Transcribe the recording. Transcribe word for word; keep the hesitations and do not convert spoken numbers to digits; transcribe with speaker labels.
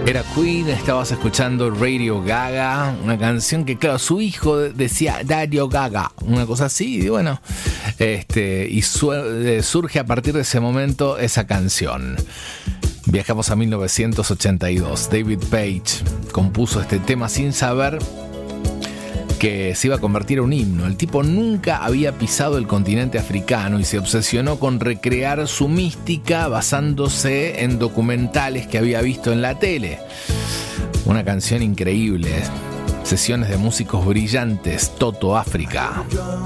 Speaker 1: Era Queen, estabas escuchando Radio Gaga, una canción que, claro, su hijo decía Radio Gaga, una cosa así, y bueno, este, y su, eh, surge a partir de ese momento esa canción. Viajamos a mil novecientos ochenta y dos. David Page compuso este tema sin saber que se iba a convertir en un himno. El tipo nunca había pisado el continente africano y se obsesionó con recrear su mística basándose en documentales que había visto en la tele. Una canción increíble. Sesiones de músicos brillantes. Toto África.